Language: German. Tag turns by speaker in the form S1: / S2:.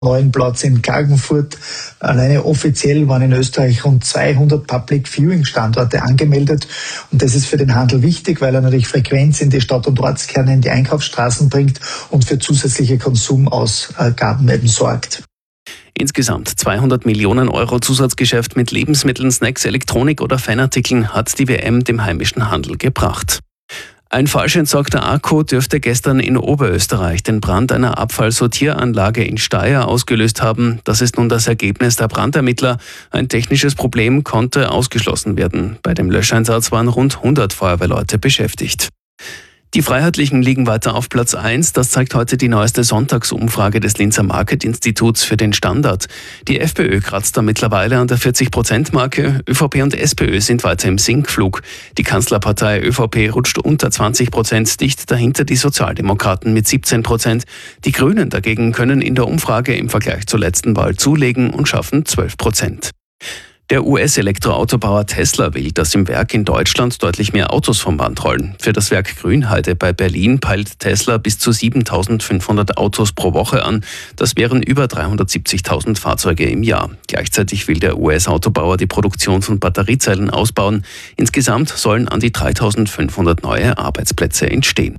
S1: neuen Platz in Klagenfurt. Alleine offiziell waren in Österreich rund 200 Public Viewing Standorte angemeldet. Und das ist für den Handel wichtig, weil er natürlich Frequenz in die Stadt- und Ortskerne, in die Einkaufsstraßen bringt und für zusätzliche Konsumausgaben eben sorgt.
S2: Insgesamt 200 Millionen Euro Zusatzgeschäft mit Lebensmitteln, Snacks, Elektronik oder Fanartikeln hat die WM dem heimischen Handel gebracht. Ein falsch entsorgter Akku dürfte gestern in Oberösterreich den Brand einer Abfallsortieranlage in Steyr ausgelöst haben. Das ist nun das Ergebnis der Brandermittler. Ein technisches Problem konnte ausgeschlossen werden. Bei dem Löscheinsatz waren rund 100 Feuerwehrleute beschäftigt. Die Freiheitlichen liegen weiter auf Platz 1. Das zeigt heute die neueste Sonntagsumfrage des Linzer Market-Instituts für den Standard. Die FPÖ kratzt da mittlerweile an der 40%-Marke. ÖVP und SPÖ sind weiter im Sinkflug. Die Kanzlerpartei ÖVP rutscht unter 20%, dicht dahinter die Sozialdemokraten mit 17%. Die Grünen dagegen können in der Umfrage im Vergleich zur letzten Wahl zulegen und schaffen 12%. Der US-Elektroautobauer Tesla will, dass im Werk in Deutschland deutlich mehr Autos vom Band rollen. Für das Werk Grünheide bei Berlin peilt Tesla bis zu 7.500 Autos pro Woche an. Das wären über 370.000 Fahrzeuge im Jahr. Gleichzeitig will der US-Autobauer die Produktion von Batteriezellen ausbauen. Insgesamt sollen an die 3.500 neue Arbeitsplätze entstehen.